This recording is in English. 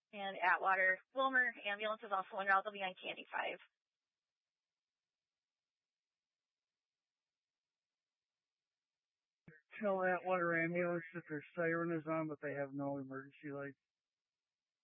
And Atwater Wilmer ambulance is also en route. They'll be on Candy 5. Tell Atwater ambulance that their siren is on, but they have no emergency lights.